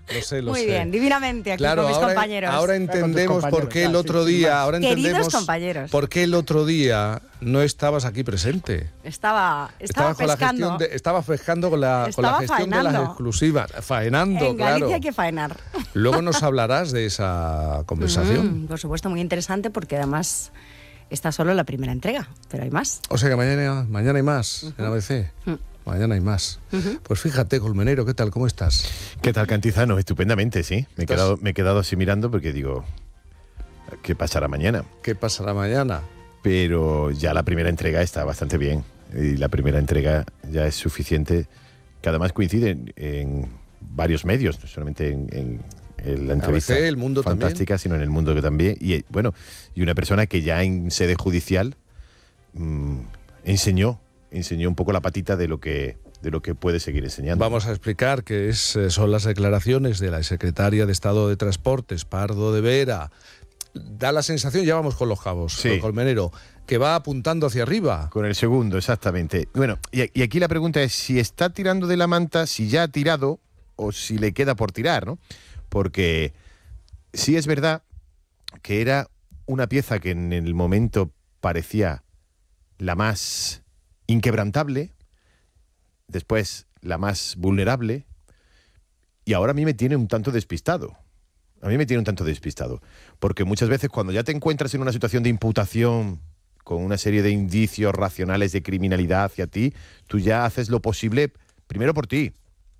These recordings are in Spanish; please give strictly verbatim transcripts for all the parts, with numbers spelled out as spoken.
Lo sé, lo Muy sé. bien, divinamente aquí Claro, con mis ahora, compañeros. ahora entendemos por qué el otro día, ahora Queridos entendemos compañeros. por qué el otro día no estabas aquí presente. Estaba, estaba Estabas con la pescando. gestión de, estabas pescando con la, con la Estaba gestión de faenando. las exclusivas, faenando, En Galicia claro. hay que faenar. Luego nos hablarás de esa conversación. Mm, por supuesto, muy interesante porque además está solo la primera entrega, pero hay más. O sea que mañana, mañana hay más Uh-huh. en A B C. Uh-huh. Mañana hay más. Uh-huh. Pues fíjate, Colmenero, ¿qué tal? ¿Cómo estás? ¿Qué tal, Cantizano? Estupendamente, sí. Me he, ¿Estás? quedado, me he quedado así mirando porque digo, ¿qué pasará mañana? ¿Qué pasará mañana? Pero ya la primera entrega está bastante bien. Y la primera entrega ya es suficiente, que además coincide en, en varios medios, no solamente en, en, en la entrevista A B C, El Mundo fantástica, también. sino en El Mundo que también. Y bueno, y una persona que ya en sede judicial mmm, enseñó, enseñó un poco la patita de lo que, de lo que puede seguir enseñando. Vamos a explicar que es, son las declaraciones de la secretaria de Estado de Transportes, Pardo de Vera. Da la sensación, ya vamos con los cabos, Sí. con Colmenero, que va apuntando hacia arriba. Con el segundo, exactamente. Bueno, y, y aquí la pregunta es si está tirando de la manta, si ya ha tirado o si le queda por tirar, ¿no? Porque sí es verdad que era una pieza que en el momento parecía la más inquebrantable, después la más vulnerable, y ahora a mí me tiene un tanto despistado. A mí me tiene un tanto despistado. Porque muchas veces cuando ya te encuentras en una situación de imputación con una serie de indicios racionales de criminalidad hacia ti, tú ya haces lo posible primero por ti.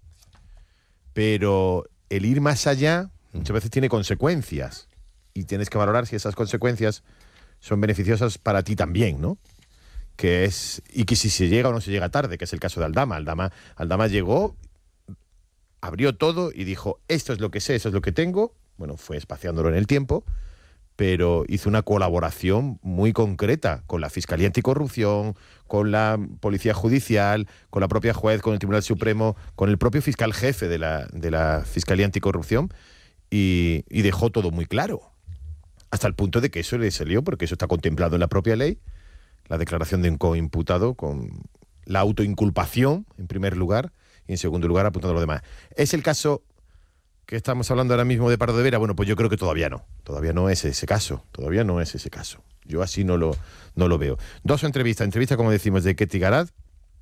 Pero el ir más allá muchas veces tiene consecuencias. Y tienes que valorar si esas consecuencias son beneficiosas para ti también, ¿no? Que es, y que si se llega o no se llega tarde, que es el caso de Aldama. Aldama, Aldama llegó, abrió todo y dijo, esto es lo que sé, eso es lo que tengo. Bueno, fue espaciándolo en el tiempo, pero hizo una colaboración muy concreta con la Fiscalía Anticorrupción, con la Policía Judicial, con la propia juez, con el Tribunal Supremo, con el propio fiscal jefe de la, de la Fiscalía Anticorrupción, y, y dejó todo muy claro. Hasta el punto de que eso le salió, porque eso está contemplado en la propia ley, la declaración de un coimputado con la autoinculpación, en primer lugar, y en segundo lugar apuntando a lo demás. ¿Es el caso que estamos hablando ahora mismo de Pardo de Vera? Bueno, pues yo creo que todavía no. Todavía no es ese caso. Todavía no es ese caso. Yo así no lo, no lo veo. Dos entrevistas. Entrevista, como decimos, de Ketty Garat,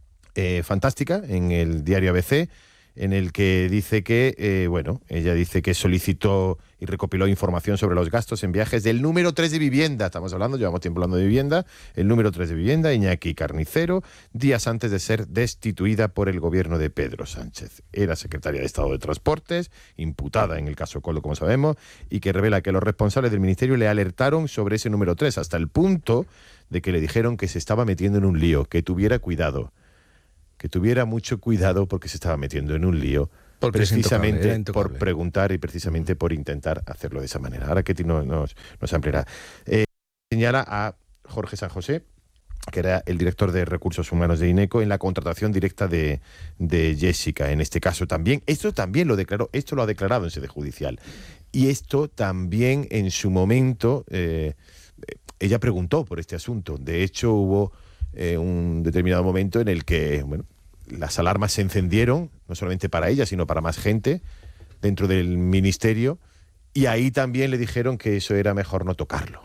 eh, fantástica, en el diario A B C, en el que dice que, eh, bueno, ella dice que solicitó y recopiló información sobre los gastos en viajes del número tres de vivienda. Estamos hablando, llevamos tiempo hablando de vivienda, el número tres de vivienda, Iñaki Carnicero, días antes de ser destituida por el gobierno de Pedro Sánchez. Era secretaria de Estado de Transportes, imputada en el caso Coldo, como sabemos, y que revela que los responsables del ministerio le alertaron sobre ese número tres, hasta el punto de que le dijeron que se estaba metiendo en un lío, que tuviera cuidado. que tuviera mucho cuidado porque se estaba metiendo en un lío, porque precisamente es intocable, por preguntar y precisamente por intentar hacerlo de esa manera. Ahora Ketty nos, nos, nos ampliará. Eh, señala a Jorge San José, que era el director de Recursos Humanos de INECO, en la contratación directa de, de Jessica, en este caso también. Esto también lo declaró, esto lo ha declarado en sede judicial. Y esto también en su momento, eh, ella preguntó por este asunto. De hecho, hubo Eh, un determinado momento en el que, bueno, las alarmas se encendieron, no solamente para ella, sino para más gente dentro del ministerio, y ahí también le dijeron que eso era mejor no tocarlo.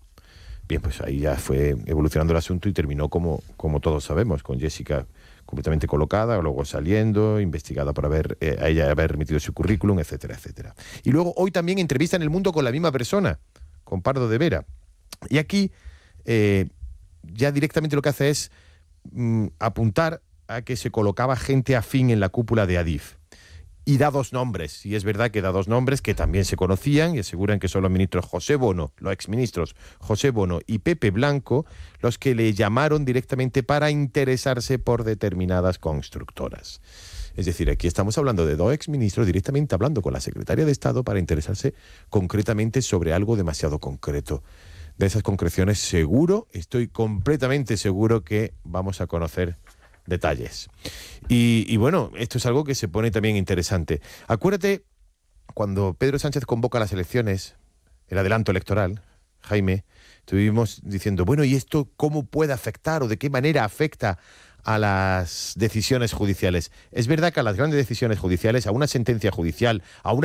Bien, pues ahí ya fue evolucionando el asunto y terminó como, como todos sabemos, con Jessica completamente colocada, luego saliendo, investigada por haber, eh, a ella haber remitido su currículum, etcétera, etcétera. Y luego hoy también entrevista en El Mundo con la misma persona, con Pardo de Vera. Y aquí eh, ya directamente lo que hace es mm, apuntar a que se colocaba gente afín en la cúpula de Adif. Y da dos nombres, y es verdad que da dos nombres que también se conocían y aseguran que son los ministros José Bono, los exministros José Bono y Pepe Blanco, los que le llamaron directamente para interesarse por determinadas constructoras. Es decir, aquí estamos hablando de dos exministros directamente hablando con la secretaria de Estado para interesarse concretamente sobre algo demasiado concreto. De esas concreciones seguro, estoy completamente seguro que vamos a conocer detalles. Y, y bueno, esto es algo que se pone también interesante. Acuérdate, cuando Pedro Sánchez convoca las elecciones, el adelanto electoral, Jaime, estuvimos diciendo, bueno, ¿y esto cómo puede afectar o de qué manera afecta a las decisiones judiciales? Es verdad que a las grandes decisiones judiciales, a una sentencia judicial, a una